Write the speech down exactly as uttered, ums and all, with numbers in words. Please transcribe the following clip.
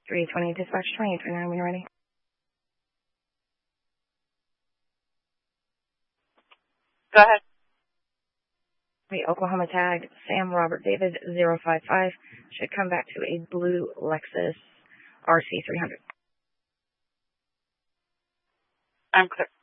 three twenty dispatch, twenty twenty-nine when you're ready. Go ahead. The Oklahoma tag, Sam Robert David zero five five, should come back to a blue Lexus R C three hundred. I'm clear.